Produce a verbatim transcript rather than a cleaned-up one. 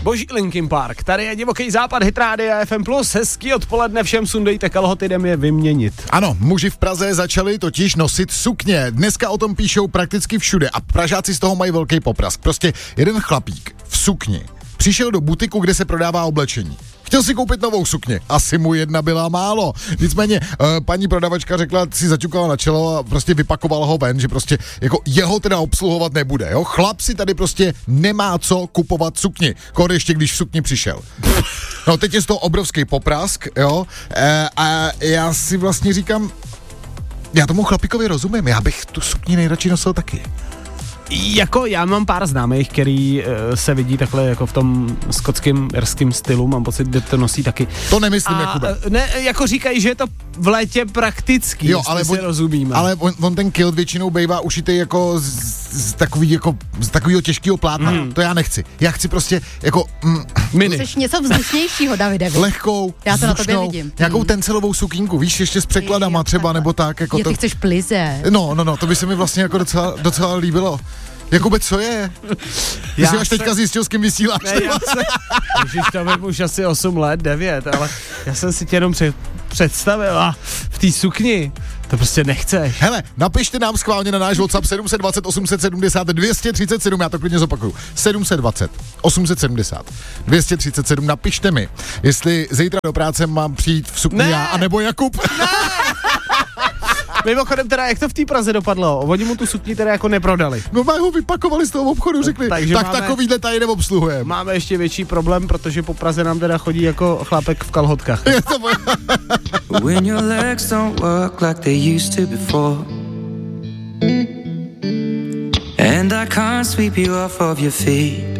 Boží Linkin Park, tady je Divoký západ, Hit Rádia F M plus, hezký odpoledne všem, sundejte kalhoty, jdem je vyměnit. Ano, muži v Praze začali totiž nosit sukně. Dneska o tom píšou prakticky všude a Pražáci z toho mají velký poprask. Prostě jeden chlapík v sukni přišel do butiku, kde se prodává oblečení. Chtěl si koupit novou sukni, asi mu jedna byla málo. Nicméně uh, paní prodavačka řekla, si zaťukala na čelo a prostě vypakovala ho ven, že prostě jako jeho teda obsluhovat nebude, jo. Chlap si tady prostě nemá co kupovat sukni, kor ještě když v sukni přišel. No teď je z toho obrovský poprask, jo, e, a já si vlastně říkám, já tomu chlapíkovi rozumím, já bych tu sukni nejradši nosil taky. Jako já mám pár známých, který uh, se vidí takhle jako v tom skotským, irským stylu, mám pocit, že to nosí taky. To nemyslím, a, Jakube. Ne, jako říkají, že je to v létě praktický, jo, ale on, si rozumíme. Ale on, on ten kilt většinou bývá ušitej jako z, z, takový, jako z takového těžkého plátna. Mm. To já nechci. Já chci prostě jako... Mm, mini. Chceš něco vzdušnějšího, Davide. Lehkou, já to vzdušnou, na tobě vidím. Nějakou tencelovou sukínku, víš, ještě s překladama třeba, nebo tak. Jako je, to... ty chceš plize. No, no, no, to by se mi vlastně jako docela, docela líbilo. Jakube, co je? Ty jsi až teďka zjistil, s kým vysíláš. Ne, já se, ježiš, to vím už asi osm let, devět, ale já jsem si tě jenom před, představil a v té sukni to prostě nechceš. Hele, napište nám schválně na náš WhatsApp sedm set dvacet osm set sedmdesát dvě stě třicet sedm, já to klidně zopakuju. sedm set dvacet osm set sedmdesát dvě stě třicet sedm, napište mi, jestli zítra do práce mám přijít v sukni ne. já, anebo Jakub. Ne. Mimochodem teda, jak to v té Praze dopadlo? Oni mu tu sukni teda jako neprodali. No má ho vypakovali z toho obchodu, řekli, Takže tak máme, takovýhle tady neobsluhujeme. Máme ještě větší problém, protože po Praze nám teda chodí jako chlápek v kalhotkách. When your legs don't work like they used to before, and I can't sweep you off of your feet.